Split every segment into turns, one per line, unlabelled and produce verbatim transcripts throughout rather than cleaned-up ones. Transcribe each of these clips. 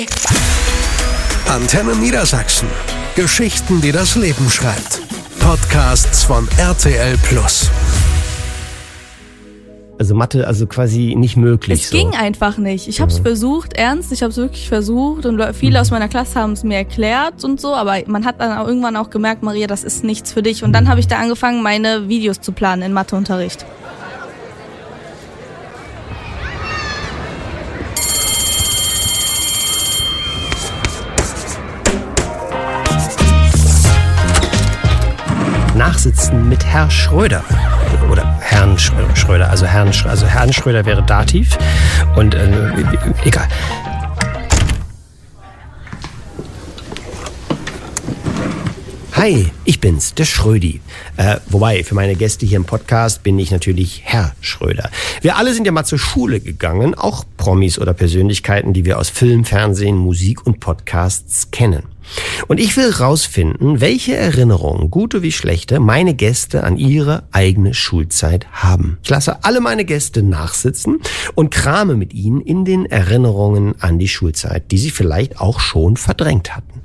Antenne Niedersachsen. Geschichten, die das Leben schreibt. Podcasts von R T L Plus.
Also Mathe, also quasi nicht möglich.
Es
so.
ging einfach nicht. Ich habe es mhm. versucht, ernst, ich habe es wirklich versucht und viele mhm. aus meiner Klasse haben es mir erklärt und so, aber man hat dann auch irgendwann auch gemerkt, Maria, das ist nichts für dich. Und dann habe ich da angefangen, meine Videos zu planen in Matheunterricht.
Nachsitzen mit Herr Schröder. Oder Herrn Schröder. Also Herrn, also Herrn Schröder wäre Dativ. Und äh, egal. Hi, ich bin's, der Schrödi. Äh, wobei, für meine Gäste hier im Podcast bin ich natürlich Herr Schröder. Wir alle sind ja mal zur Schule gegangen, auch Promis oder Persönlichkeiten, die wir aus Film, Fernsehen, Musik und Podcasts kennen. Und ich will rausfinden, welche Erinnerungen, gute wie schlechte, meine Gäste an ihre eigene Schulzeit haben. Ich lasse alle meine Gäste nachsitzen und krame mit ihnen in den Erinnerungen an die Schulzeit, die sie vielleicht auch schon verdrängt hatten.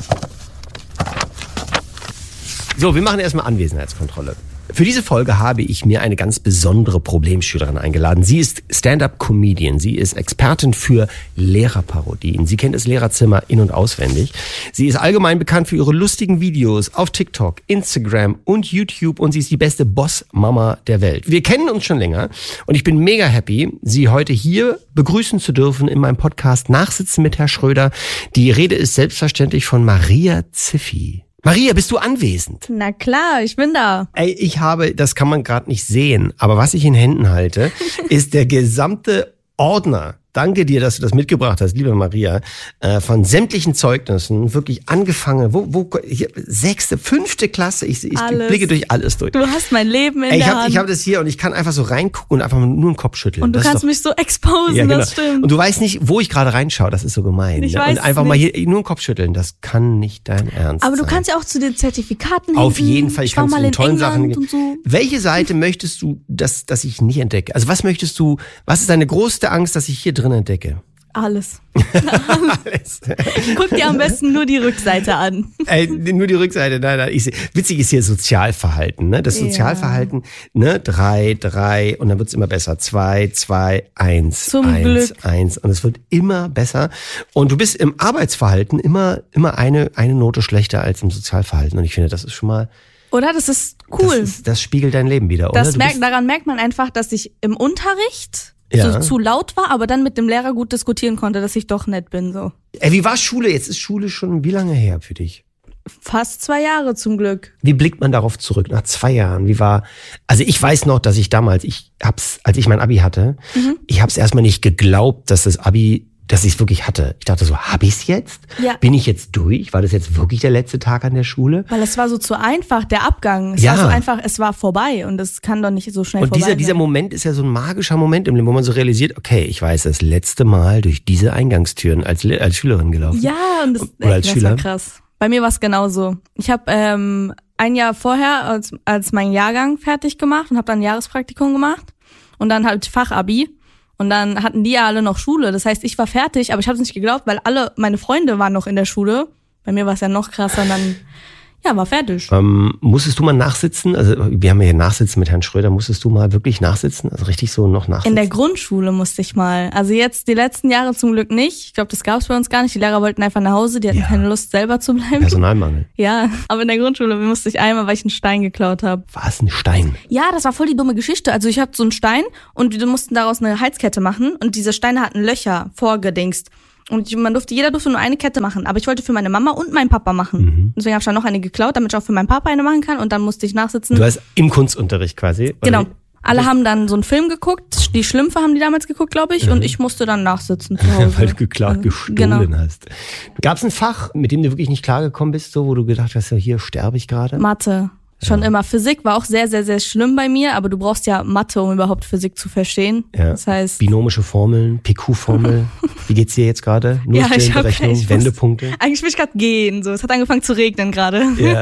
So, wir machen erstmal Anwesenheitskontrolle. Für diese Folge habe ich mir eine ganz besondere Problemschülerin eingeladen. Sie ist Stand-up-Comedian. Sie ist Expertin für Lehrerparodien. Sie kennt das Lehrerzimmer in- und auswendig. Sie ist allgemein bekannt für ihre lustigen Videos auf TikTok, Instagram und YouTube. Und sie ist die beste Boss-Mama der Welt. Wir kennen uns schon länger. Und ich bin mega happy, Sie heute hier begrüßen zu dürfen in meinem Podcast Nachsitzen mit Herr Schröder. Die Rede ist selbstverständlich von Maria Ziffi. Maria, bist du anwesend?
Na klar, ich bin da.
Ey, ich habe, das kann man gerade nicht sehen, aber was ich in Händen halte, ist der gesamte Ordner. Danke dir, dass du das mitgebracht hast, liebe Maria, äh, von sämtlichen Zeugnissen, wirklich angefangen, wo, wo, hier, sechste, fünfte Klasse, ich, ich blicke durch alles durch.
Du hast mein Leben in
Ey, ich
der
hab,
Hand.
Ich habe das hier und ich kann einfach so reingucken und einfach nur den Kopf schütteln.
Und du
das
kannst
doch,
mich so exposen, ja, genau. Das stimmt.
Und du weißt nicht, wo ich gerade reinschaue, das ist so gemein.
Ich
ne?
weiß
Und einfach
nicht.
mal hier nur den Kopf schütteln, das kann nicht dein Ernst
Aber du
sein.
kannst ja auch zu den Zertifikaten
Auf
hinten.
jeden Fall, ich,
ich war
kann zu
mal
den
in
tollen
England
Sachen.
Und so.
Welche Seite möchtest du, dass, dass ich nicht entdecke? Also was möchtest du, was ist deine größte Angst, dass ich hier drin entdecke?
Alles.
Alles.
Guck dir am besten nur die Rückseite an.
Ey, nur die Rückseite, nein, nein. Ich seh, witzig ist hier Sozialverhalten, ne? Das Sozialverhalten, ja. ne? Drei, drei und dann wird's immer besser. Zwei, zwei, eins,
Zum
eins,
Glück.
eins. Und es wird immer besser. Und du bist im Arbeitsverhalten immer, immer eine, eine Note schlechter als im Sozialverhalten. Und ich finde, das ist schon mal.
Oder? Das ist cool.
Das, ist, das spiegelt dein Leben wieder, oder?
Das
Du
merkt,
bist,
daran merkt man einfach, dass ich im Unterricht
Ja.
so zu laut war, aber dann mit dem Lehrer gut diskutieren konnte, dass ich doch nett bin, so.
Ey, wie war Schule? Jetzt ist Schule schon wie lange her für dich?
Fast zwei Jahre zum Glück.
Wie blickt man darauf zurück nach zwei Jahren? Wie war, also ich weiß noch, dass ich damals, ich hab's, als ich mein Abi hatte, mhm. ich hab's erstmal nicht geglaubt, dass das Abi, dass ich es wirklich hatte. Ich dachte so, hab ich's jetzt?
Ja.
Bin ich jetzt durch? War das jetzt wirklich der letzte Tag an der Schule?
Weil es war so zu einfach, der Abgang. Es
Ja.
war so einfach, es war vorbei und es kann doch nicht so schnell
Und
vorbei
dieser,
sein.
dieser Moment ist ja so ein magischer Moment im Leben, wo man so realisiert, okay, ich weiß, das letzte Mal durch diese Eingangstüren als, Le- als Schülerin gelaufen.
Ja, und das,
Oder als
das
Schüler.
war krass. Bei mir war es genauso. Ich habe ähm, ein Jahr vorher als, als mein Jahrgang fertig gemacht und habe dann ein Jahrespraktikum gemacht und dann halt Fachabi. Und dann hatten die ja alle noch Schule. Das heißt, ich war fertig, aber ich habe es nicht geglaubt, weil alle meine Freunde waren noch in der Schule. Bei mir war es ja noch krasser. Und dann, ja, war fertig.
Ähm, musstest du mal nachsitzen? Also wir haben ja hier Nachsitzen mit Herrn Schröder. Musstest du mal wirklich nachsitzen? Also richtig so noch nachsitzen?
In der Grundschule musste ich mal. Also jetzt die letzten Jahre zum Glück nicht. Ich glaube, das gab es bei uns gar nicht. Die Lehrer wollten einfach nach Hause. Die hatten
Ja.
keine Lust, selber zu bleiben.
Personalmangel.
Ja, aber in der Grundschule musste ich einmal, weil ich einen Stein geklaut habe.
War es ein Stein?
Ja, das war voll die dumme Geschichte. Also ich hatte so einen Stein und wir mussten daraus eine Heizkette machen und diese Steine hatten Löcher vorgedingst. Und man durfte, jeder durfte nur eine Kette machen. Aber ich wollte für meine Mama und meinen Papa machen. Mhm. Deswegen habe ich dann noch eine geklaut, damit ich auch für meinen Papa eine machen kann. Und dann musste ich nachsitzen.
Du hast im Kunstunterricht quasi?
Genau.
Oder?
Alle haben dann so einen Film geguckt. Die Schlümpfe haben die damals geguckt, glaube ich. Mhm. Und ich musste dann nachsitzen zu Hause.
Weil du geklaut, gestohlen
genau.
hast. Gab es ein Fach, mit dem du wirklich nicht klargekommen bist, so, wo du gedacht hast, ja, hier sterbe ich gerade?
Mathe. Schon
Ja.
immer. Physik war auch sehr, sehr, sehr schlimm bei mir, aber du brauchst ja Mathe, um überhaupt Physik zu verstehen.
Ja.
Das heißt,
Binomische Formeln, P Q-Formel. Wie geht's dir jetzt gerade?
Ja, ich hab-
Nullstellenberechnung,
ich muss-
Wendepunkte.
eigentlich will ich gerade gehen. So, es hat angefangen zu regnen gerade.
Ja.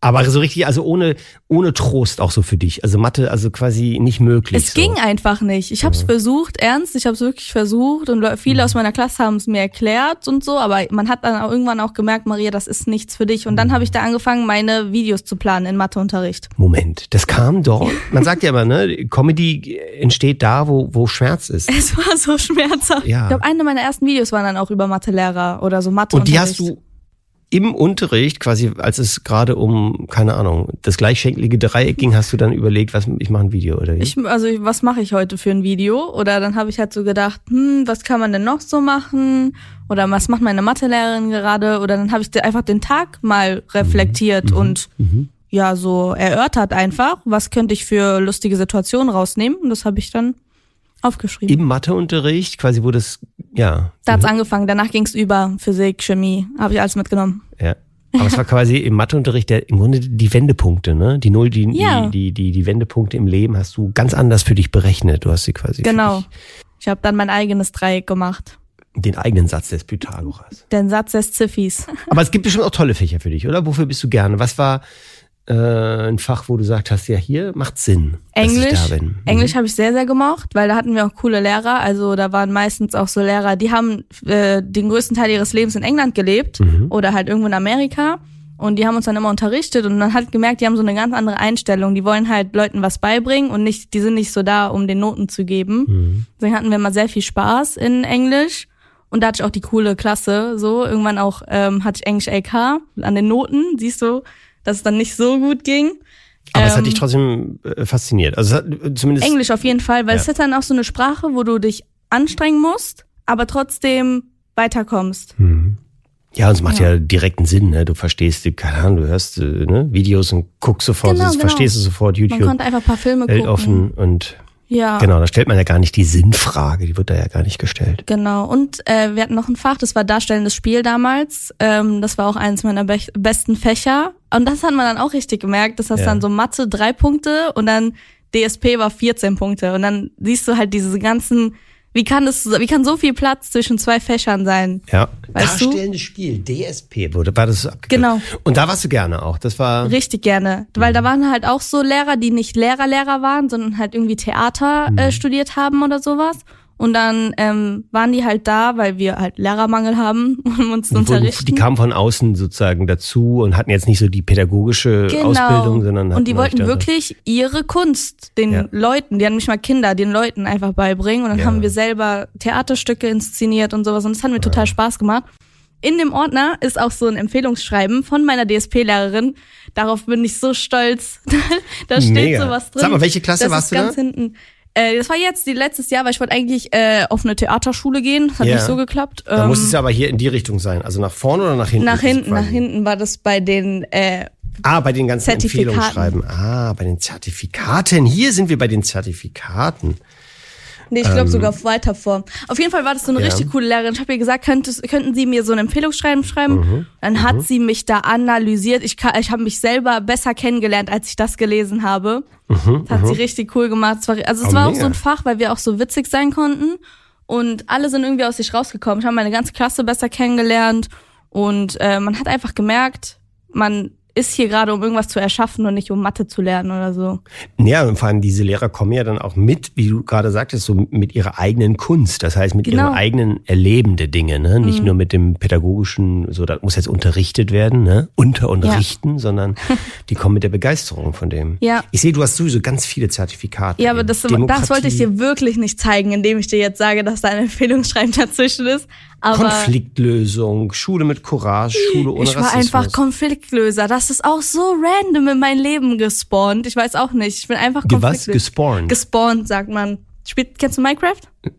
Aber so richtig, also ohne, ohne Trost auch so für dich. Also Mathe, also quasi nicht möglich.
Es
so.
ging einfach nicht. Ich habe es ja. versucht, ernst, ich habe es wirklich versucht und viele mhm. aus meiner Klasse haben es mir erklärt und so, aber man hat dann auch irgendwann auch gemerkt, Maria, das ist nichts für dich. Und dann habe ich da angefangen, meine Videos zu planen in Matheunterricht.
Moment, das kam dort. Man sagt ja immer, ne, Comedy entsteht da, wo, wo Schmerz ist.
Es war so schmerzhaft.
Ja.
Ich glaube, eine meiner ersten Videos waren dann auch über Mathelehrer oder so Matheunterricht.
Und die hast du im Unterricht, quasi als es gerade um, keine Ahnung, das gleichschenklige Dreieck ging, hast du dann überlegt, was ich mache ein Video oder wie?
Ich, also was mache ich heute für ein Video? Oder dann habe ich halt so gedacht, hm, was kann man denn noch so machen? Oder was macht meine Mathelehrerin gerade? Oder dann habe ich einfach den Tag mal reflektiert mhm. und mhm. ja so erörtert einfach, was könnte ich für lustige Situationen rausnehmen? Und das habe ich dann aufgeschrieben.
Im Matheunterricht, quasi wo das, ja.
Da hat's angefangen, danach ging's über Physik, Chemie, habe ich alles mitgenommen.
Ja, aber es war quasi im Matheunterricht der, im Grunde die Wendepunkte, ne? Die Null, die,
ja.
die, die, die, die Wendepunkte im Leben hast du ganz anders für dich berechnet. Du hast sie quasi
Genau.
für dich,
ich habe dann mein eigenes Dreieck gemacht.
Den eigenen Satz des Pythagoras.
Den Satz des Ziffis.
Aber es gibt bestimmt auch tolle Fächer für dich, oder? Wofür bist du gerne? Was war äh, ein Fach, wo du gesagt hast, ja, hier macht Sinn,
Englisch,
dass ich da bin? Mhm.
Englisch habe ich sehr, sehr gemocht, weil da hatten wir auch coole Lehrer. Also da waren meistens auch so Lehrer, die haben äh, den größten Teil ihres Lebens in England gelebt mhm. oder halt irgendwo in Amerika. Und die haben uns dann immer unterrichtet und man hat gemerkt, die haben so eine ganz andere Einstellung. Die wollen halt Leuten was beibringen und nicht, die sind nicht so da, um den Noten zu geben. Mhm. Deswegen hatten wir immer sehr viel Spaß in Englisch. Und da hatte ich auch die coole Klasse. So irgendwann auch ähm, hatte ich Englisch L K an den Noten. Siehst du, dass es dann nicht so gut ging.
Aber
ähm,
es hat dich trotzdem äh, fasziniert. Also es hat zumindest
Englisch auf jeden Fall, weil
ja.
es ist dann auch so eine Sprache, wo du dich anstrengen musst, aber trotzdem weiterkommst.
Mhm. Ja, und es macht ja.
Ja.
direkten Sinn, ne? Du verstehst, keine Ahnung, du hörst äh, ne? Videos und guckst sofort,
Genau,
das
genau.
verstehst du sofort, YouTube.
Man konnte einfach ein paar Filme gucken.
Weltoffen und
Ja.
genau, da stellt man ja gar nicht die Sinnfrage, die wird da ja gar nicht gestellt.
Genau. Und äh, wir hatten noch ein Fach, das war darstellendes Spiel damals. Ähm, das war auch eines meiner be- besten Fächer. Und das hat man dann auch richtig gemerkt. Das heißt
Ja.
dann so Mathe drei Punkte und dann D S P war vierzehn Punkte. Und dann siehst du halt diese ganzen, wie kann das, wie kann so viel Platz zwischen zwei Fächern sein?
Ja.
Weißt du?
Darstellendes Spiel, D S P, wurde, war das abgekürzt?
Genau.
Und da warst du gerne auch, das war...
Richtig gerne. Weil da waren halt auch so Lehrer, die nicht Lehrer-Lehrer waren, sondern halt irgendwie Theater
Mhm.
äh, studiert haben oder sowas. Und dann ähm, waren die halt da, weil wir halt Lehrermangel haben, um uns zu
Die, wurden,
unterrichten.
die kamen von außen sozusagen dazu und hatten jetzt nicht so die pädagogische
Genau.
Ausbildung, sondern
und die
hatten
wollten
euch da-
wirklich ihre Kunst den
Ja.
Leuten, die hatten nicht mal Kinder, den Leuten einfach beibringen. Und dann
Ja.
haben wir selber Theaterstücke inszeniert und sowas. Und das hat mir total Spaß gemacht. In dem Ordner ist auch so ein Empfehlungsschreiben von meiner D S P-Lehrerin. Darauf bin ich so stolz. da steht
Mega.
sowas drin.
Sag mal, welche Klasse
das
warst
ist
du
ganz
da?
hinten. Äh, das war jetzt die letztes Jahr, weil ich wollte eigentlich äh, auf eine Theaterschule gehen. Das hat
Ja.
nicht so geklappt.
Da
Ähm,
muss es ja aber hier in die Richtung sein, also nach vorne oder nach hinten?
nach
Ist es
hinten,
quasi-
nach hinten war das bei den äh,
Ah, bei den ganzen
Zertifikaten.
Empfehlungsschreiben. Ah, bei den Zertifikaten. Hier sind wir bei den Zertifikaten.
Nee, ich glaube sogar weiter vor. Auf jeden Fall war das so eine
Ja.
richtig coole Lehrerin. Ich habe ihr gesagt, könntest, könnten Sie mir so ein Empfehlungsschreiben schreiben?
Mhm.
Dann hat sie mich da analysiert. Ich, kann- ich habe mich selber besser kennengelernt, als ich das gelesen habe.
Mhm,
Das hat sie richtig cool gemacht. Es war, also es
Oh,
war auch
mega.
so ein Fach, weil wir auch so witzig sein konnten. Und alle sind irgendwie aus sich rausgekommen. Ich habe meine ganze Klasse besser kennengelernt. Und äh, man hat einfach gemerkt, man ist hier gerade, um irgendwas zu erschaffen und nicht um Mathe zu lernen oder so.
Ja, und vor allem diese Lehrer kommen ja dann auch mit, wie du gerade sagtest, so mit ihrer eigenen Kunst. Das heißt, mit
Genau.
ihrem eigenen Erleben der Dinge, ne? Nicht
Mhm.
nur mit dem pädagogischen, so, das muss jetzt unterrichtet werden, ne? Unter unterrichten, sondern die kommen mit der Begeisterung von dem.
Ja.
Ich sehe, du hast sowieso ganz viele Zertifikate.
Ja, aber das, das wollte ich dir wirklich nicht zeigen, indem ich dir jetzt sage, dass da ein Empfehlungsschreiben dazwischen ist. Aber
Konfliktlösung, Schule mit Courage, Schule ohne
ich war
Rassismus.
einfach Konfliktlöser. Das ist auch so random in mein Leben gespawnt. Ich weiß auch nicht. Ich bin einfach
Ge- was?
Konfliktlöser.
Gespawnt?
Gespawnt, sagt man. Spielt, kennst du Minecraft?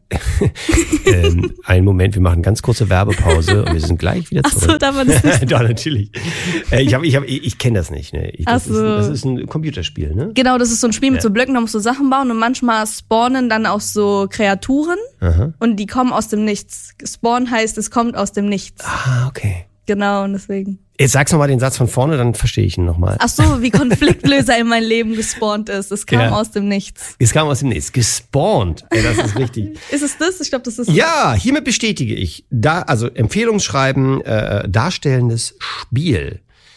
ähm, einen Moment, wir machen ganz kurze Werbepause und wir sind gleich wieder
Ach
zurück.
so, darf man das nicht?
Doch, natürlich. Äh, ich hab, ich, hab, ich, ich kenne das nicht. Ne? Ich, das,
Ach so.
ist, das ist ein Computerspiel, ne?
Genau, das ist so ein Spiel mit
Ja.
so Blöcken, da musst du Sachen bauen und manchmal spawnen dann auch so Kreaturen
Aha.
und die kommen aus dem Nichts. Spawn heißt, es kommt aus dem Nichts.
Ah, okay.
Genau, und deswegen.
Jetzt sagst du mal den Satz von vorne, dann verstehe ich ihn nochmal.
Ach so, wie Konfliktlöser in mein Leben gespawnt ist. Es kam
Ja.
aus dem Nichts.
Es kam aus dem Nichts. Gespawnt. Ey, das ist richtig.
Ist es das? Ich glaube, das ist
Ja, hiermit bestätige ich. Da, also Empfehlungsschreiben, äh, darstellendes Spiel.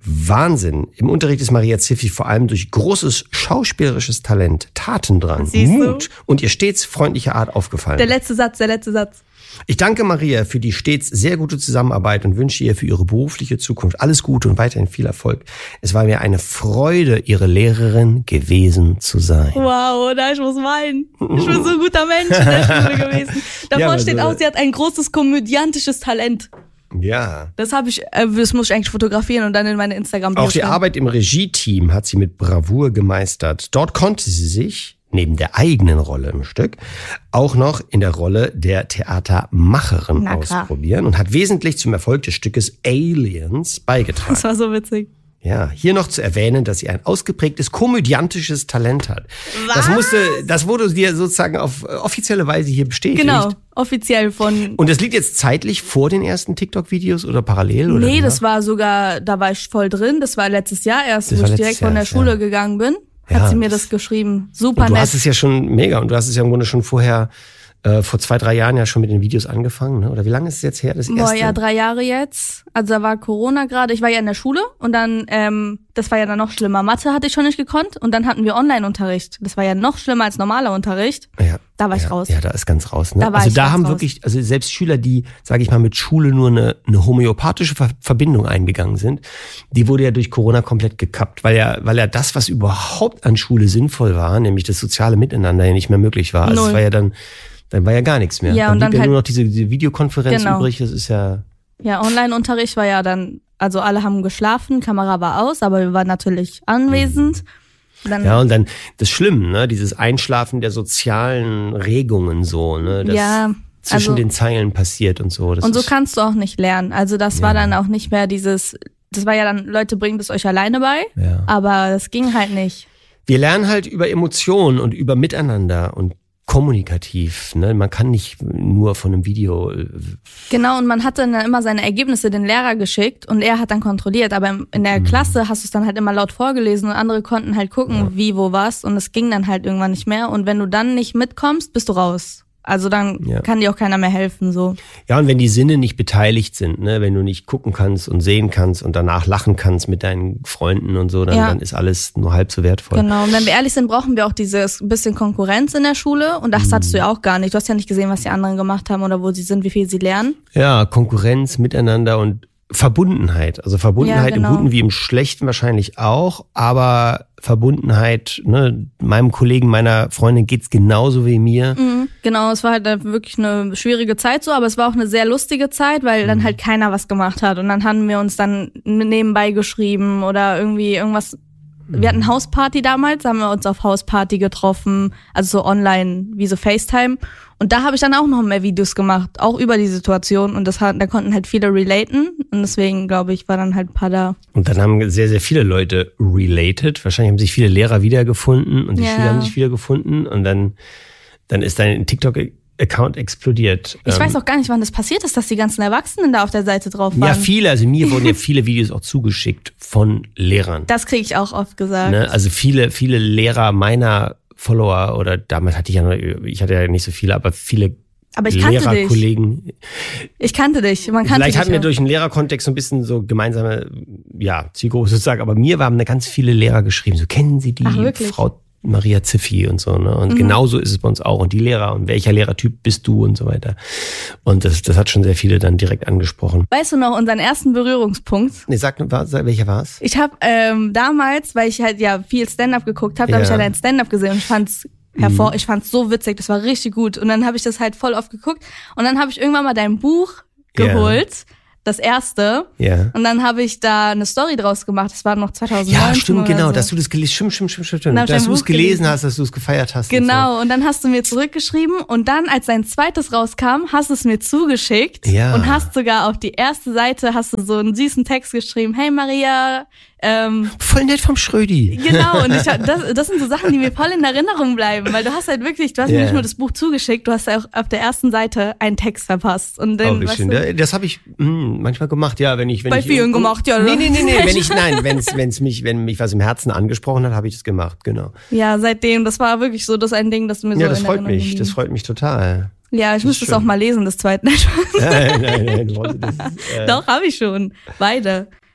Wahnsinn. Im Unterricht ist Maria Ziphy vor allem durch großes schauspielerisches Talent, Tatendrang, Mut und ihr stets freundliche Art aufgefallen.
Der letzte Satz, der letzte Satz.
Ich danke Maria für die stets sehr gute Zusammenarbeit und wünsche ihr für ihre berufliche Zukunft alles Gute und weiterhin viel Erfolg. Es war mir eine Freude, ihre Lehrerin gewesen zu sein.
Wow, oder? Ich muss weinen. Ich bin so ein guter Mensch in der Schule gewesen. Davor
Ja,
steht
so-
auch, sie hat ein großes komödiantisches Talent.
Ja.
Das habe ich, äh, das muss ich eigentlich fotografieren und dann in meine Instagram-Bio
Auch die
schreiben.
Arbeit im Regie-Team hat sie mit Bravour gemeistert. Dort konnte sie sich, neben der eigenen Rolle im Stück, auch noch in der Rolle der Theatermacherin
Na klar.
ausprobieren und hat wesentlich zum Erfolg des Stückes Aliens beigetragen.
Das war so witzig.
Ja, hier noch zu erwähnen, dass sie ein ausgeprägtes komödiantisches Talent hat. Das musste, das wurde dir sozusagen auf äh, offizielle Weise hier bestätigt.
Genau, offiziell von...
Und das liegt jetzt zeitlich vor den ersten TikTok-Videos oder parallel? Oder
Nee,
wie
das
war?
war sogar, da war ich voll drin. Das war letztes Jahr erst,
Das
wo
war
ich
letztes
direkt von
Jahr,
der Schule
ja.
gegangen bin.
Ja.
Hat sie mir das geschrieben. Super
Und du
nett.
hast es ja schon mega und du hast es ja im Grunde schon vorher, äh, vor zwei, drei Jahren ja schon mit den Videos angefangen, ne? Oder wie lange ist es jetzt her, das erste?
Boah, ja, drei Jahre jetzt. Also da war Corona gerade. Ich war ja in der Schule und dann, ähm, das war ja dann noch schlimmer. Mathe hatte ich schon nicht gekonnt und dann hatten wir Online-Unterricht. Das war ja noch schlimmer als normaler Unterricht.
Ja.
Da war ich
ja,
raus.
Ja, da ist ganz raus. Ne?
Da war
also
ich
da
ganz
haben
raus.
wirklich, also selbst Schüler, die, sage ich mal, mit Schule nur eine, eine homöopathische Ver Verbindung eingegangen sind, die wurde ja durch Corona komplett gekappt, weil ja, weil ja das, was überhaupt an Schule sinnvoll war, nämlich das soziale Miteinander, ja nicht mehr möglich war. Also
Null.
es war ja dann, dann war ja gar nichts mehr.
Ja,
dann
und
blieb
dann
ja
halt-
nur noch diese, diese Videokonferenz
Genau.
übrig. Das ist ja.
Ja, Online-Unterricht war ja dann, also alle haben geschlafen, Kamera war aus, aber wir waren natürlich anwesend. Dann,
Ja, und dann das Schlimme, ne, dieses Einschlafen der sozialen Regungen so, ne, das
Ja,
zwischen
also-
den Zeilen passiert und so. Das
und so
ist,
kannst du auch nicht lernen. Also das war
Ja.
dann auch nicht mehr dieses, das war ja dann, Leute, bringt es euch alleine bei,
Ja.
aber das ging halt nicht.
Wir lernen halt über Emotionen und über Miteinander und kommunikativ. Ne? Man kann nicht nur von einem Video. äh,
Genau, und man hat dann immer seine Ergebnisse den Lehrer geschickt und er hat dann kontrolliert. Aber im- in der
Mhm.
Klasse hast du es dann halt immer laut vorgelesen und andere konnten halt gucken, wie, wo, was. Und es ging dann halt irgendwann nicht mehr. Und wenn du dann nicht mitkommst, bist du raus. Also dann
Ja.
kann dir auch keiner mehr helfen, so.
Ja, und wenn die Sinne nicht beteiligt sind, ne, wenn du nicht gucken kannst und sehen kannst und danach lachen kannst mit deinen Freunden und so, dann,
Ja.
dann ist alles nur halb so wertvoll.
Genau. Und wenn wir ehrlich sind, brauchen wir auch dieses bisschen Konkurrenz in der Schule. Und das hattest du ja auch gar nicht. Du hast ja nicht gesehen, was die anderen gemacht haben oder wo sie sind, wie viel sie lernen.
Ja, Konkurrenz, Miteinander und Verbundenheit. Also Verbundenheit
Ja, genau.
im Guten wie im Schlechten wahrscheinlich auch, aber Verbundenheit, ne, meinem Kollegen, meiner Freundin geht's genauso wie mir.
Mhm. Genau, es war halt äh, wirklich eine schwierige Zeit so, aber es war auch eine sehr lustige Zeit, weil dann halt keiner was gemacht hat und dann haben wir uns dann nebenbei geschrieben oder irgendwie irgendwas. Wir hatten Hausparty damals, haben wir uns auf Hausparty getroffen, also so online, wie so FaceTime. Und da habe ich dann auch noch mehr Videos gemacht, auch über die Situation und das hat, da konnten halt viele relaten und deswegen glaube ich, war dann halt ein paar da.
Und dann haben sehr, sehr viele Leute related. Wahrscheinlich haben sich viele Lehrer wiedergefunden und die
Ja.
Schüler haben sich wiedergefunden und dann, dann ist dein TikTok-Account explodiert.
Ich
Ähm,
weiß auch gar nicht, wann das passiert ist, dass die ganzen Erwachsenen da auf der Seite drauf waren.
Ja, viele, also mir wurden ja viele Videos auch zugeschickt von Lehrern.
Das kriege ich auch oft gesagt.
Ne? Also viele, viele Lehrer meiner Follower oder damals hatte ich ja noch, ich hatte ja nicht so viele, aber viele
Aber ich kannte dich.
Lehrerkollegen.
Ich kannte dich. Man kannte
Vielleicht
dich
hatten wir
ja.
durch den Lehrerkontext so ein bisschen so gemeinsame, ja, Zielgruppe sozusagen, aber mir haben eine ganz viele Lehrer geschrieben, so kennen Sie die
Ach, wirklich?
Frau Maria Ziphy und so, ne? Und
Mhm.
genauso ist es bei uns auch. Und die Lehrer und welcher Lehrertyp bist du und so weiter. Und das, das hat schon sehr viele dann direkt angesprochen.
Weißt du noch unseren ersten Berührungspunkt?
Nee, sag, war, sag welcher war's?
Ich habe ähm, damals, weil ich halt ja viel Stand-up geguckt habe,
Ja.
habe ich ja dein Stand-up gesehen und ich fand's hervor, ich fand's so witzig, das war richtig gut. Und dann habe ich das halt voll oft geguckt und dann habe ich irgendwann mal dein Buch
Ja.
geholt, das erste.
Ja.
Und dann habe ich da eine Story draus gemacht. Das war noch zwanzig neunzehn.
Ja, stimmt,
oder
genau,
so.
dass du das gelesen, stimmt, stimmt, stimmt, stimmt,
Dann hab ich
dass
ein
du es
Buch
gelesen
gelesen.
hast, dass du es gefeiert hast. Und
Genau, und dann hast du mir zurückgeschrieben und dann, als dein zweites rauskam, hast du es mir zugeschickt
Ja.
und hast sogar auf die erste Seite hast du so einen süßen Text geschrieben. Hey Maria, ähm,
so. Voll nett vom Schrödi.
genau, und ich, hab- das, das sind so Sachen, die mir voll in Erinnerung bleiben, weil du hast halt wirklich, du hast
Ja.
mir nicht nur das Buch zugeschickt, du hast auch auf der ersten Seite einen Text verpasst. Und
Auch
dann,
nicht
weißt
schön.
du,
Das habe ich hm, manchmal gemacht, ja, wenn ich wenn
Bei
ich
vielen
irgendwo-
gemacht, ja,
Nee,
oder?
nee, nee, nee, wenn ich nein, wenn's wenn's mich wenn mich was im Herzen angesprochen hat, habe ich das gemacht, genau.
ja, seitdem, das war wirklich so, das ist ein Ding, das mir so
Ja, das
in
freut
Erinnerung
mich,
geblieben.
das freut mich total.
Ja, ich müsste es
schön.
auch mal lesen, das zweite.
Nein, nein, nein, Leute, das ist, äh,
Doch, habe ich schon. Beide.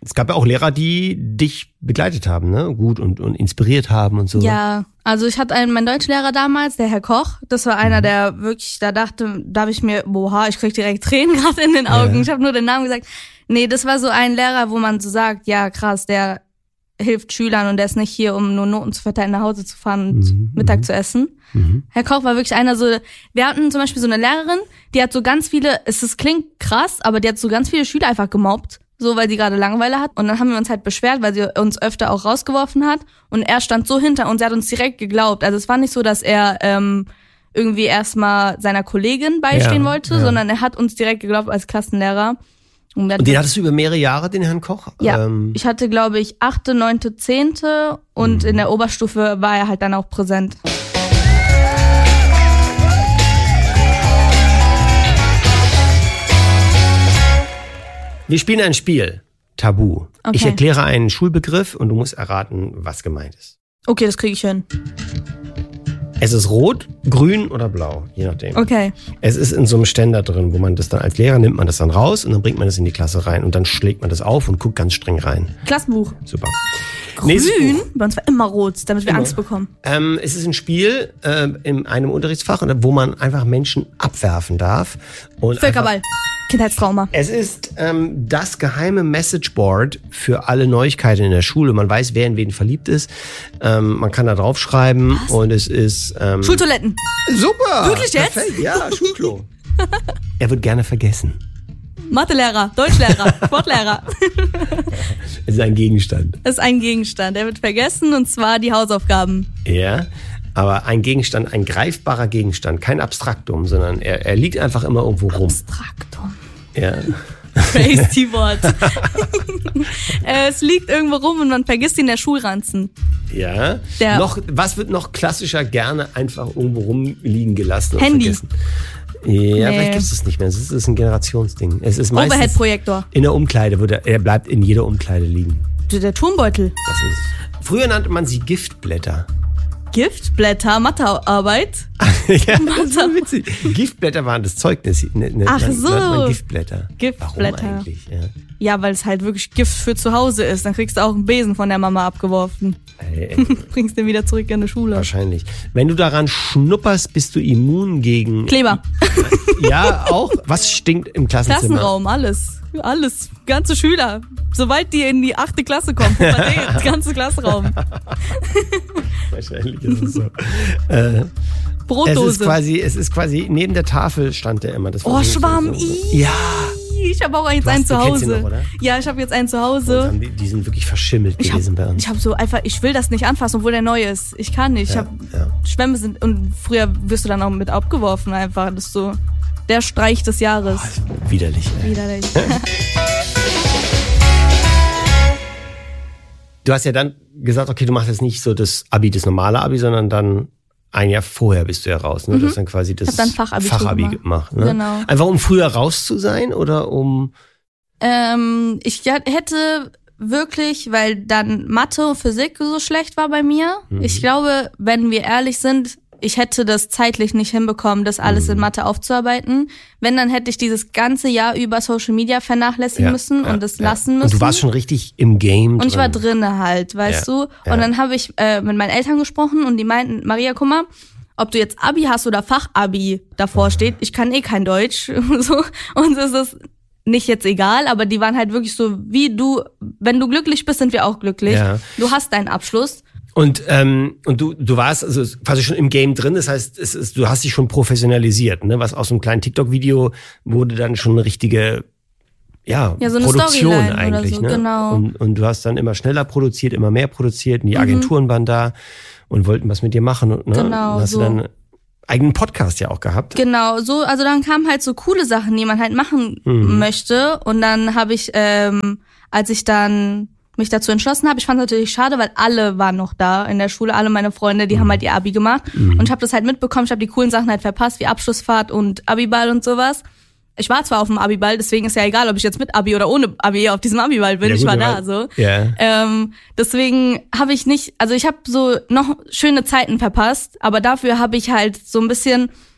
es gab ja auch Lehrer, die dich begleitet haben, ne? Gut und, und inspiriert haben und so.
Ja, also ich hatte einen, mein Deutschlehrer damals, der Herr Koch, das war einer,
Mhm.
der wirklich, da dachte, da habe ich mir, boah, ich krieg direkt Tränen gerade in den Augen.
Ja.
Ich habe nur den Namen gesagt. Nee, das war so ein Lehrer, wo man so sagt, ja krass, der hilft Schülern und der ist nicht hier, um nur Noten zu verteilen, nach Hause zu fahren und
Mhm,
Mittag
mhm.
zu essen.
Mhm.
Herr Koch war wirklich einer so, wir hatten zum Beispiel so eine Lehrerin, die hat so ganz viele, es ist, klingt krass, aber die hat so ganz viele Schüler einfach gemobbt, so weil sie gerade Langeweile hat. Und dann haben wir uns halt beschwert, weil sie uns öfter auch rausgeworfen hat. Und er stand so hinter uns, er hat uns direkt geglaubt. Also es war nicht so, dass er ähm, irgendwie erstmal seiner Kollegin beistehen
Ja,
wollte,
ja.
sondern er hat uns direkt geglaubt als Klassenlehrer. Und,
Und den hattest du über mehrere Jahre, den Herrn Koch?
ja,
Ähm,
ich hatte, glaube ich, achte, neunte, zehnte und
Mhm.
in der Oberstufe war er halt dann auch präsent.
wir spielen ein Spiel. Tabu.
Okay.
Ich erkläre einen Schulbegriff und du musst erraten, was gemeint ist.
Okay, das kriege ich hin.
Es ist rot, grün oder blau, je nachdem.
Okay.
Es ist in so einem Ständer drin, wo man das dann als Lehrer nimmt man das dann raus und dann bringt man das in die Klasse rein und dann schlägt man das auf und guckt ganz streng rein.
Klassenbuch.
Super. Nächstes
Grün?
Buch.
Bei uns war immer rot, damit wir
Immer.
Angst bekommen.
Ähm, es ist ein Spiel äh, in einem Unterrichtsfach, wo man einfach Menschen abwerfen darf. Und
Völkerball.
einfach-
Kindheitstrauma.
Es ist ähm, das geheime Messageboard für alle Neuigkeiten in der Schule. Man weiß, wer in wen verliebt ist. Ähm, man kann da draufschreiben und es ist... Ähm,
Schultoiletten.
super!
Wirklich jetzt?
Perfekt. Ja, Schulklo. Er wird gerne vergessen.
Mathelehrer, Deutschlehrer, Sportlehrer.
Es ist ein Gegenstand.
Das ist ein Gegenstand. Der wird vergessen und zwar die Hausaufgaben.
Ja, aber ein Gegenstand, ein greifbarer Gegenstand, kein Abstraktum, sondern er, er liegt einfach immer irgendwo rum.
Abstraktum.
Ja.
Crazy Wort. Äh, es liegt irgendwo rum und man vergisst ihn in der Schulranzen.
Ja.
Der-
noch, was wird noch klassischer gerne einfach irgendwo rumliegen gelassen und
Handy.
vergessen? Ja,
Nee.
vielleicht gibt es das nicht mehr. Es ist, es ist ein Generationsding. Es ist meistens
Overhead-Projektor.
in der Umkleide, wird er, er bleibt in jeder Umkleide liegen.
Der Turmbeutel.
Das ist. Früher nannte man sie Giftblätter.
Giftblätter, Mathearbeit.
Ja, das war witzig. Giftblätter waren das Zeugnis. Ne, ne,
Ach
nan-
so.
nannte man Giftblätter.
Giftblätter.
Warum eigentlich? Ja.
Ja, weil es halt wirklich Gift für zu Hause ist. Dann kriegst du auch einen Besen von der Mama abgeworfen.
Ey, ey,
Bringst den wieder zurück in die Schule.
wahrscheinlich. Wenn du daran schnupperst, bist du immun gegen...
Kleber.
Ja, auch. Was stinkt im Klassenzimmer?
Klassenraum, alles. Alles. Ganze Schüler. Sobald die in die achte Klasse kommen, Pubertät, ganze Klassenraum.
Wahrscheinlich ist es so. äh, es
Brotdose.
ist quasi, es ist quasi, neben der Tafel stand der immer. Das war
Oh,
so-
Schwamm.
so- so-
Ih.
Ja.
Ich habe auch jetzt
Du hast-
einen zu
du kennst ihn
Hause.
noch, oder?
Ja, ich habe jetzt einen zu
Und
Hause.
haben die, die sind wirklich verschimmelt
Ich
gewesen bei
habe
uns.
ich hab so einfach, ich will das nicht anfassen, obwohl der neu ist. Ich kann nicht. Ich
Ja,
hab,
ja.
Schwämme sind, und früher wirst du dann auch mit abgeworfen einfach. Das ist so der Streich des Jahres.
Widerlich. Ey.
Widerlich.
Du hast ja dann gesagt, okay, du machst jetzt nicht so das Abi, das normale Abi, sondern dann ein Jahr vorher bist du ja raus. Ne? Du hast dann quasi das
Hab dann Fachabitur
Fachabi
gemacht.
gemacht. Ne?
Genau.
Einfach um früher raus zu sein oder um...
Ähm, ich ja- hätte wirklich, weil dann Mathe und Physik so schlecht war bei mir.
Mhm.
Ich glaube, wenn wir ehrlich sind, ich hätte das zeitlich nicht hinbekommen, das alles
Mhm.
in Mathe aufzuarbeiten. Wenn, dann hätte ich dieses ganze Jahr über Social Media vernachlässigen
Ja,
müssen
ja,
und das
ja.
lassen müssen.
Und du warst schon richtig im Game
Und ich war
drin.
drinne halt, weißt
Ja,
du?
ja.
Und dann habe ich äh, mit meinen Eltern gesprochen und die meinten, Maria, guck mal, ob du jetzt Abi hast oder Fachabi davor steht, ich kann eh kein Deutsch. so. Und es ist nicht jetzt egal, aber die waren halt wirklich so, wie du, wenn du glücklich bist, sind wir auch glücklich.
Ja.
Du hast deinen Abschluss.
Und ähm, und du du warst also quasi schon im Game drin, das heißt, es ist, du hast dich schon professionalisiert, ne? Was aus einem kleinen TikTok-Video wurde dann schon eine richtige ja,
Ja, so eine
Produktion
Storyline oder
eigentlich,
so,
ne?
genau.
Und, und du hast dann immer schneller produziert, immer mehr produziert, und die
Mhm.
Agenturen waren da und wollten was mit dir machen, und, ne?
Genau,
und hast
so.
du dann einen eigenen Podcast ja auch gehabt.
Genau, so, also dann kamen halt so coole Sachen, die man halt machen
Mhm.
möchte. Und dann habe ich, ähm, als ich dann mich dazu entschlossen habe, ich fand es natürlich schade, weil alle waren noch da in der Schule, alle meine Freunde, die haben halt ihr Abi gemacht. Und ich habe das halt mitbekommen, ich habe die coolen Sachen halt verpasst, wie Abschlussfahrt und Abiball und sowas. Ich war zwar auf dem Abiball, deswegen ist ja egal, ob ich jetzt mit Abi oder ohne Abi auf diesem Abiball bin,
Ja,
ich
gut,
war
ja.
da so.
Ja.
Ähm, deswegen habe ich nicht, also ich habe so noch schöne Zeiten verpasst, aber dafür habe ich halt so ein bisschen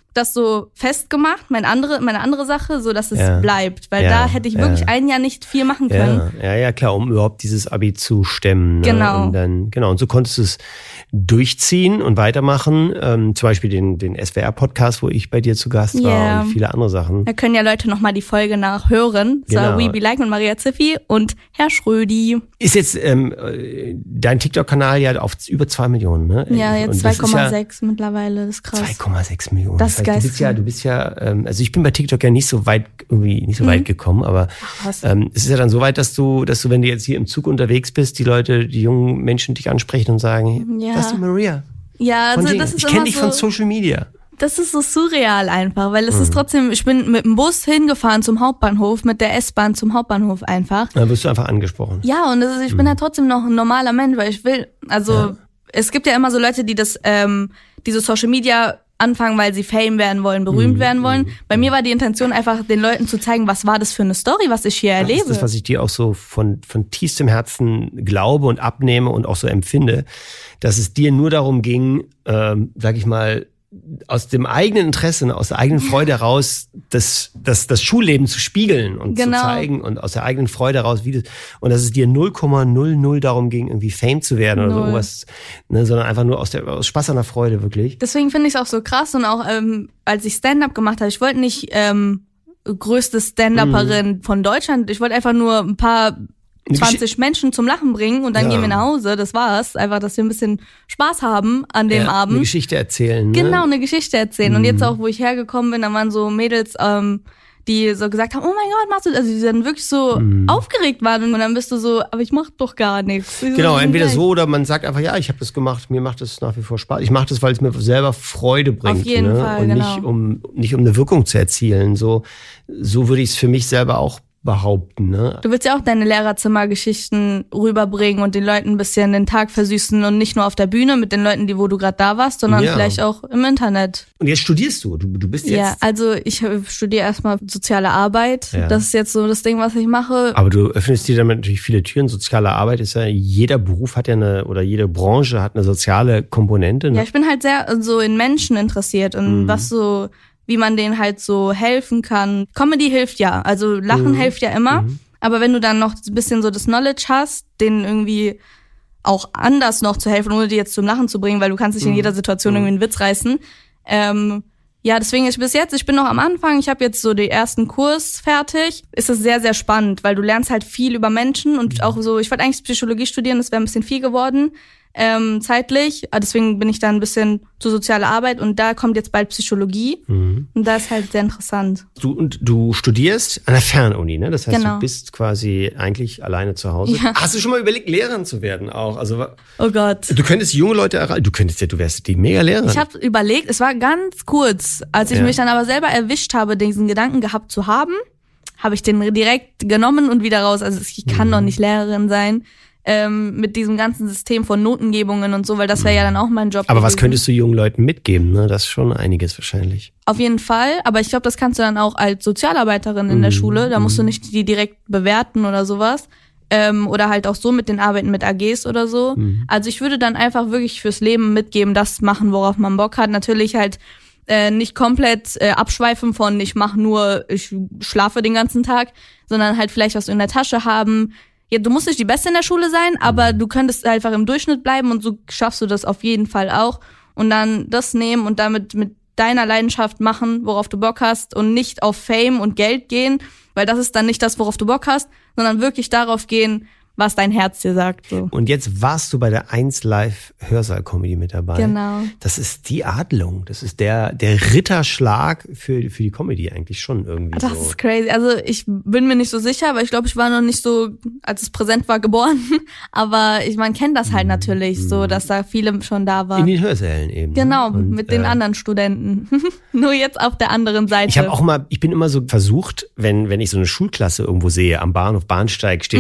das so festgemacht, meine andere, meine andere Sache, so dass es
Ja.
bleibt. Weil
Ja,
da hätte ich wirklich
ja.
ein Jahr nicht viel machen können.
Ja, ja, ja, klar, um überhaupt dieses Abi zu stemmen. Ne?
Genau.
Und dann, genau, und so konntest du es durchziehen und weitermachen. Ähm, zum Beispiel den, den S W R-Podcast, wo ich bei dir zu Gast war
Ja.
und viele andere Sachen.
Da können ja Leute nochmal die Folge nachhören. Das war
Genau.
We Be Like mit Maria Ziffi und Herr Schrödi.
Ist jetzt ähm, äh, dein TikTok-Kanal ja auf über zwei Millionen, ne?
Ja,
Und
jetzt
das
zwei
ist ja
Komma sechs mittlerweile, das ist krass.
zwei Komma sechs Millionen.
Das ist
heißt, du bist ja,
geisteskrank.
du bist ja, ähm, also ich bin bei TikTok ja nicht so weit, irgendwie nicht so weit gekommen, aber
krass.
ähm, es ist ja dann so weit, dass du, dass du, wenn du jetzt hier im Zug unterwegs bist, die Leute, die jungen Menschen dich ansprechen und sagen,
Ja.
das ist die Maria.
Ja,
Von
also
denen.
das ist
ich kenne
immer
dich
so,
von Social Media.
das ist so surreal einfach, weil es
Mhm.
ist trotzdem, ich bin mit dem Bus hingefahren zum Hauptbahnhof, mit der S-Bahn zum Hauptbahnhof einfach.
Dann wirst du einfach angesprochen.
Ja, und das ist, ich bin ja trotzdem noch ein normaler Mensch, weil ich will, also
Ja.
es gibt ja immer so Leute, die das, ähm, diese Social Media anfangen, weil sie Fame werden wollen, berühmt werden wollen. Bei mir war die Intention einfach, den Leuten zu zeigen, was war das für eine Story, was ich hier
Das
erlebe.
ist das, was ich dir auch so von, von tiefstem Herzen glaube und abnehme und auch so empfinde, dass es dir nur darum ging, ähm, sag ich mal, aus dem eigenen Interesse, und aus der eigenen Freude heraus, das, das, das Schulleben zu spiegeln und
Genau.
zu zeigen und aus der eigenen Freude heraus, wie das, und dass es dir null Komma null null darum ging, irgendwie Fame zu werden oder so
Null.
irgendwas, ne, sondern einfach nur aus der, aus Spaß an der Freude, wirklich.
Deswegen finde ich es auch so krass und auch ähm, als ich Stand-up gemacht habe, ich wollte nicht ähm, größte Stand-Upperin
Mhm.
von Deutschland, ich wollte einfach nur ein paar
Eine
zwanzig Menschen zum Lachen bringen und dann
Ja.
gehen wir nach Hause, das war's. Einfach, dass wir ein bisschen Spaß haben an dem
Ja,
Abend.
eine Geschichte erzählen. Ne?
Genau, eine Geschichte erzählen. Und jetzt auch, wo ich hergekommen bin, da waren so Mädels, ähm, die so gesagt haben, oh mein Gott, machst du, also die dann wirklich so aufgeregt waren und dann bist du so, aber ich mach doch gar nichts. Ich so,
Genau, entweder
nein.
so oder man sagt einfach, ja, ich habe das gemacht, mir macht das nach wie vor Spaß. Ich mache das, weil es mir selber Freude bringt.
Auf jeden
ne?
Fall,
und
genau.
nicht um nicht um eine Wirkung zu erzielen. So, so würde ich es für mich selber auch behaupten. Ne?
Du willst ja auch deine Lehrerzimmergeschichten rüberbringen und den Leuten ein bisschen den Tag versüßen und nicht nur auf der Bühne mit den Leuten, die wo du gerade da warst, sondern
Ja.
vielleicht auch im Internet.
Und jetzt studierst du. Du, du bist jetzt.
Ja, also ich äh, studiere erstmal soziale Arbeit.
Ja.
Das ist jetzt so das Ding, was ich mache.
Aber du öffnest dir damit natürlich viele Türen. Soziale Arbeit ist ja, jeder Beruf hat ja eine, oder jede Branche hat eine soziale Komponente. Ne?
Ja, ich bin halt sehr äh, so in Menschen interessiert und
Mhm.
was so, wie man denen halt so helfen kann. Comedy hilft ja, also Lachen
Mhm.
hilft ja immer.
Mhm.
Aber wenn du dann noch ein bisschen so das Knowledge hast, denen irgendwie auch anders noch zu helfen, ohne die jetzt zum Lachen zu bringen, weil du kannst nicht in jeder Situation irgendwie einen Witz reißen. Ähm, ja, deswegen ich bis jetzt, ich bin noch am Anfang, ich habe jetzt so den ersten Kurs fertig. Ist es sehr, sehr spannend, weil du lernst halt viel über Menschen und auch so, ich wollte eigentlich Psychologie studieren, das wäre ein bisschen viel geworden, ähm, zeitlich. Deswegen bin ich da ein bisschen zur soziale Arbeit und da kommt jetzt bald Psychologie
Mhm.
und das ist halt sehr interessant.
Du, und du studierst an der Fernuni, ne? Das heißt,
Genau.
du bist quasi eigentlich alleine zu Hause.
Ja.
Hast du schon mal überlegt, Lehrerin zu werden auch? Also
Oh Gott.
du könntest junge Leute erreichen. Du könntest ja, du wärst die mega Lehrerin.
Ich habe überlegt, es war ganz kurz, als ich
Ja.
mich dann aber selber erwischt habe, diesen Gedanken gehabt zu haben, habe ich den direkt genommen und wieder raus. Also ich kann
Mhm.
doch nicht Lehrerin sein ähm, mit diesem ganzen System von Notengebungen und so, weil das wäre ja dann auch mein Job.
Aber was
gewesen.
könntest du jungen Leuten mitgeben? Ne? Das ist schon einiges wahrscheinlich.
Auf jeden Fall, aber ich glaube, das kannst du dann auch als Sozialarbeiterin in der
Mhm.
Schule. Da musst du nicht die direkt bewerten oder sowas. Ähm, oder halt auch so mit den Arbeiten mit A Gs oder so.
Mhm.
Also ich würde dann einfach wirklich fürs Leben mitgeben, das machen, worauf man Bock hat. Natürlich halt äh, nicht komplett äh, abschweifen von ich mache nur, ich schlafe den ganzen Tag, sondern halt vielleicht was in der Tasche haben. Ja, du musst nicht die Beste in der Schule sein, aber du könntest einfach im Durchschnitt bleiben und so schaffst du das auf jeden Fall auch. Und dann das nehmen und damit mit deiner Leidenschaft machen, worauf du Bock hast und nicht auf Fame und Geld gehen, weil das ist dann nicht das, worauf du Bock hast, sondern wirklich darauf gehen, was dein Herz dir sagt. So.
Und jetzt warst du bei der eins Live Hörsaal-Comedy mit dabei.
Genau.
Das ist die Adlung. Das ist der, der Ritterschlag für, für die Comedy eigentlich schon irgendwie
Das
so.
ist crazy. Also ich bin mir nicht so sicher, weil ich glaube, ich war noch nicht so, als es präsent war, geboren. Aber ich, man kennt das halt natürlich so, dass da viele schon da
In
waren.
den Hörsälen eben.
Genau,
ne? Und,
mit den
äh,
anderen Studenten. Nur jetzt auf der anderen Seite.
Ich habe auch mal, ich bin immer so versucht, wenn, wenn ich so eine Schulklasse irgendwo sehe, am Bahnhof, Bahnsteig, steht